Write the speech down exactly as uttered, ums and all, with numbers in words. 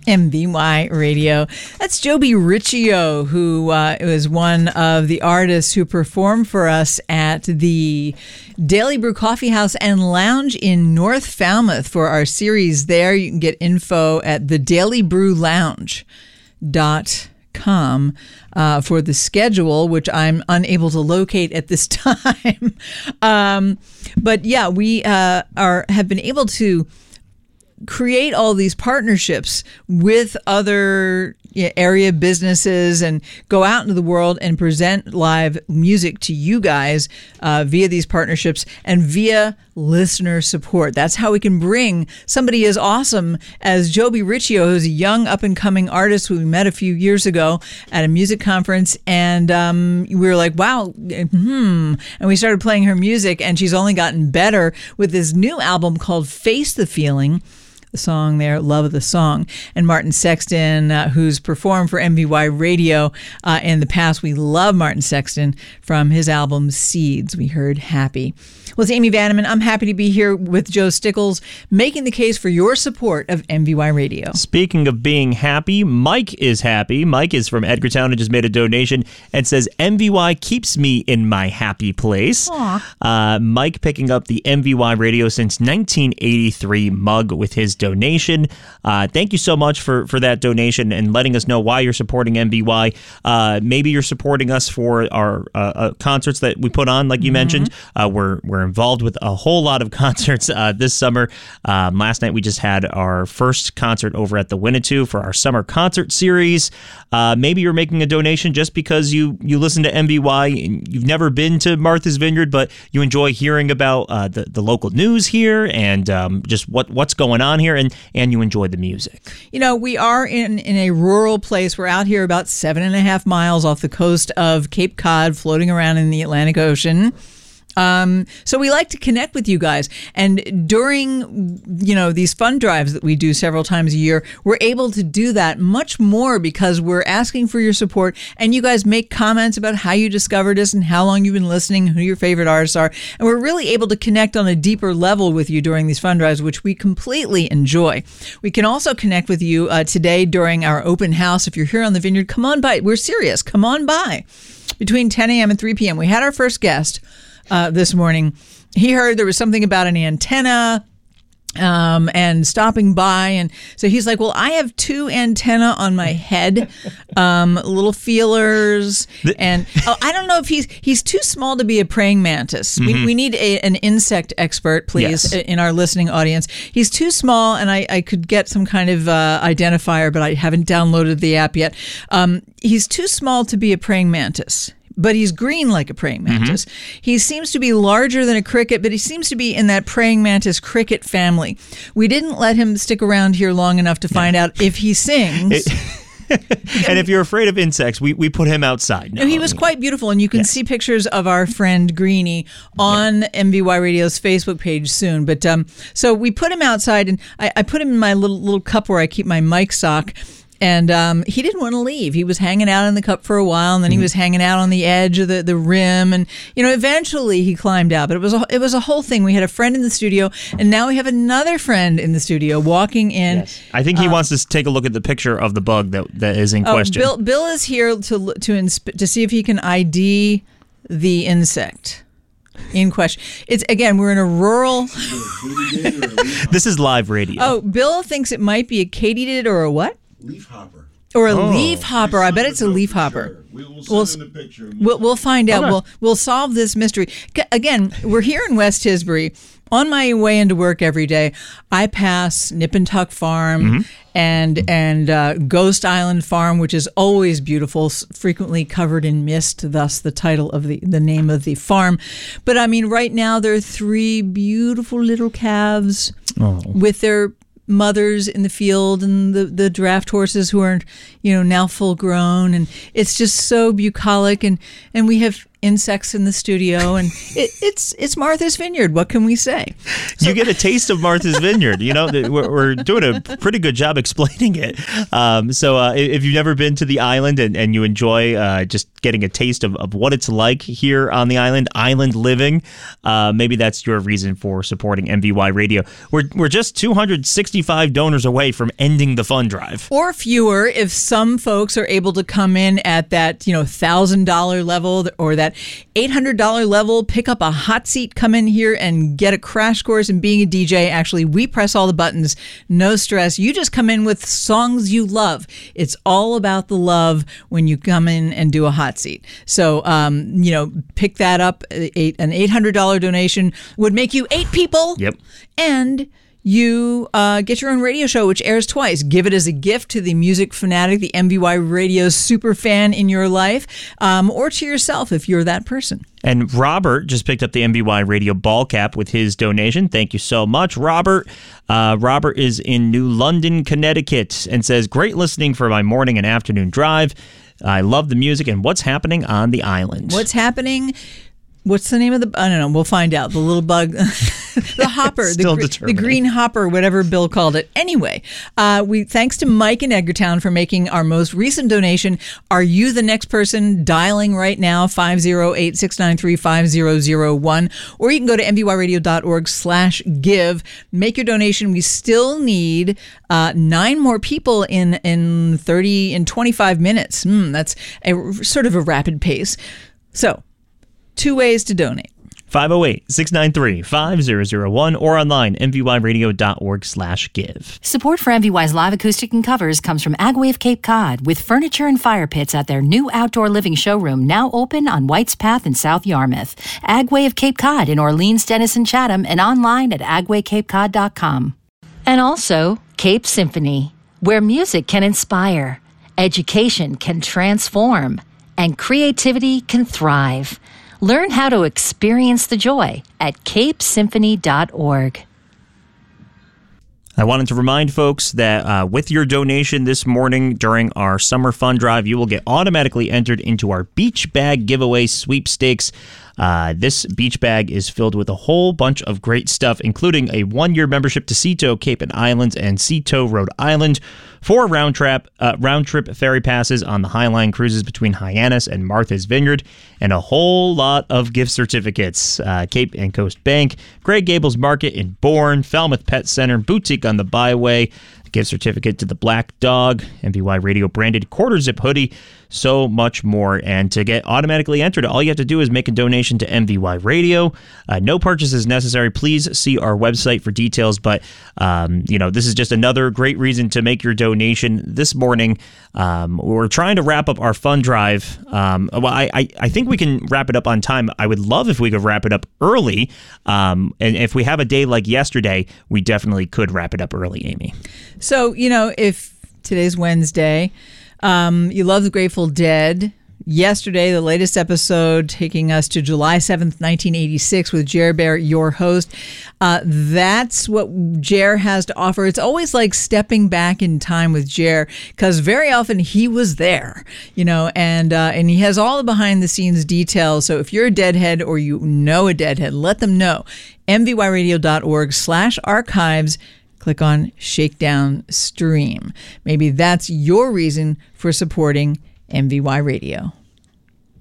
M V Y Radio. That's Joby Riccio, who uh, was one of the artists who performed for us at the Daily Brew Coffee House and Lounge in North Falmouth for our series there. You can get info at the daily brew lounge dot com uh, for the schedule, which I'm unable to locate at this time. um, but yeah, we uh, are have been able to create all these partnerships with other area businesses and go out into the world and present live music to you guys uh, via these partnerships and via listener support. That's how we can bring somebody as awesome as Joby Riccio, who's a young up-and-coming artist who we met a few years ago at a music conference, and um, we were like, wow, hmm, and we started playing her music, and she's only gotten better with this new album called Face the Feeling. The song there, Love of the Song. And Martin Sexton, uh, who's performed for M V Y Radio uh, in the past. We love Martin Sexton from his album Seeds. We heard Happy. Well, it's Amy Vanneman. I'm happy to be here with Joe Stickles, making the case for your support of M V Y Radio. Speaking of being happy, Mike is happy. Mike is from Edgartown and just made a donation and says, M V Y keeps me in my happy place. Uh, Mike picking up the M V Y Radio since nineteen eighty-three mug with his donation. Uh, thank you so much for, for that donation and letting us know why you're supporting M V Y. Uh, maybe you're supporting us for our uh, uh, concerts that we put on, like you mm-hmm. mentioned. Uh, we're we're involved with a whole lot of concerts uh, this summer. Um, last night we just had our first concert over at the Winnetou for our summer concert series. Uh, maybe you're making a donation just because you you listen to M V Y and you've never been to Martha's Vineyard, but you enjoy hearing about uh, the the local news here and um, just what what's going on here. And, and you enjoy the music. You know, we are in, in a rural place. We're out here about seven and a half miles off the coast of Cape Cod, floating around in the Atlantic Ocean. Um, so we like to connect with you guys. And during, you know, these fund drives that we do several times a year, we're able to do that much more because we're asking for your support. And you guys make comments about how you discovered us and how long you've been listening, who your favorite artists are. And we're really able to connect on a deeper level with you during these fund drives, which we completely enjoy. We can also connect with you uh, today during our open house. If you're here on the Vineyard, come on by. We're serious. Come on by. Between ten a.m. and three p.m. We had our first guest Uh, this morning. He heard there was something about an antenna um, and stopping by. And so he's like, well, I have two antenna on my head, um, little feelers. And oh, I don't know if he's he's too small to be a praying mantis. Mm-hmm. We, we need a, an insect expert, please, yes. in our listening audience. He's too small, and I, I could get some kind of uh, identifier, but I haven't downloaded the app yet. Um, he's too small to be a praying mantis. But he's green like a praying mantis. Mm-hmm. He seems to be larger than a cricket, but he seems to be in that praying mantis cricket family. We didn't let him stick around here long enough to find yeah. out if he sings. It- And if you're afraid of insects, we, we put him outside. No, he was quite beautiful, and you can yeah. see pictures of our friend Greenie on yeah. M V Y Radio's Facebook page soon. But um, so we put him outside, and I, I put him in my little little cup where I keep my mic sock. And um, he didn't want to leave. He was hanging out in the cup for a while, and then mm-hmm. he was hanging out on the edge of the, the rim. And, you know, eventually he climbed out. But it was a, it was a whole thing. We had a friend in the studio, and now we have another friend in the studio walking in. Yes. I think he uh, wants to take a look at the picture of the bug that that is in oh, question. Bill, Bill is here to to insp- to see if he can I D the insect in question. It's again, we're in a rural. This is live radio. Oh, Bill thinks it might be a katydid or a what? Leafhopper. Or a oh. leafhopper. I bet it's a leafhopper. Sure. We'll, we'll send we'll, in a picture. We'll, we'll find out. Okay. We'll we'll solve this mystery. Again, we're here in West Tisbury. On my way into work every day, I pass Nip and Tuck Farm mm-hmm. and and uh, Ghost Island Farm, which is always beautiful, frequently covered in mist, thus the title of the, the name of the farm. But I mean, right now there are three beautiful little calves oh. with their mothers in the field and the, the draft horses who are, you know, now full grown. And it's just so bucolic. And, and we have insects in the studio, and it, it's it's Martha's Vineyard. What can we say? So, you get a taste of Martha's Vineyard. You know, we're, we're doing a pretty good job explaining it. Um, so uh, if you've never been to the island and, and you enjoy uh, just getting a taste of, of what it's like here on the island, island living, uh, maybe that's your reason for supporting M V Y Radio. We're we're just two hundred sixty-five donors away from ending the fund drive. Or fewer if some folks are able to come in at that, you know, one thousand dollars level or that eight hundred dollars level, pick up a hot seat, come in here and get a crash course in being a D J. Actually, we press all the buttons, no stress. You just come in with songs you love. It's all about the love when you come in and do a hot seat. So, um, you know, pick that up. Eight, an eight hundred dollars donation would make you eight people. Yep. And you uh, get your own radio show, which airs twice. Give it as a gift to the music fanatic, the M V Y Radio super fan in your life, um, or to yourself if you're that person. And Robert just picked up the M V Y Radio ball cap with his donation. Thank you so much, Robert. Uh, Robert is in New London, Connecticut, and says, great listening for my morning and afternoon drive. I love the music and what's happening on the island. What's happening? What's the name of the... I don't know. We'll find out. The little bug... the hopper. Still the, determining. the green hopper, whatever Bill called it. Anyway, uh, we thanks to Mike in Edgartown for making our most recent donation. Are you the next person dialing right now? five oh eight, six nine three, five oh oh one. Or you can go to mvyradio.org slash give. Make your donation. We still need uh, nine more people in, in thirty, in twenty-five minutes. Mm, that's a sort of a rapid pace. So, two ways to donate. five oh eight, six nine three, five oh oh one or online, mvyradio.org slash give. Support for M V Y's live acoustic and covers comes from Agway of Cape Cod, with furniture and fire pits at their new outdoor living showroom now open on White's Path in South Yarmouth. Agway of Cape Cod in Orleans, Denison, Chatham, and online at agway cape cod dot com. And also, Cape Symphony, where music can inspire, education can transform, and creativity can thrive. Learn how to experience the joy at cape symphony dot org. I wanted to remind folks that uh, with your donation this morning during our summer fund drive, you will get automatically entered into our beach bag giveaway sweepstakes. Uh, this beach bag is filled with a whole bunch of great stuff, including a one-year membership to Sea Tow Cape and Islands and Sea Tow Rhode Island, four round trip uh, round trip ferry passes on the Highline cruises between Hyannis and Martha's Vineyard, and a whole lot of gift certificates. Uh, Cape and Coast Bank, Greg Gables Market in Bourne, Falmouth Pet Center, Boutique on the Byway, gift certificate to the Black Dog, M V Y Radio branded quarter zip hoodie, so much more. And to get automatically entered, all you have to do is make a donation to M V Y Radio. Uh, no purchase is necessary. Please see our website for details. But, um, you know, this is just another great reason to make your donation this morning. Um, we're trying to wrap up our fund drive. Um, well, I, I, I think we can wrap it up on time. I would love if we could wrap it up early. Um, and if we have a day like yesterday, we definitely could wrap it up early, Amy. So, you know, if today's Wednesday, um, you love the Grateful Dead. Yesterday, the latest episode taking us to July seventh, nineteen eighty-six with Jer Bear, your host. Uh, that's what Jer has to offer. It's always like stepping back in time with Jer, because very often he was there, you know, and uh, and he has all the behind the scenes details. So if you're a Deadhead or you know a Deadhead, let them know. mvyradio.org slash archives. Click on Shakedown Stream. Maybe that's your reason for supporting M V Y Radio.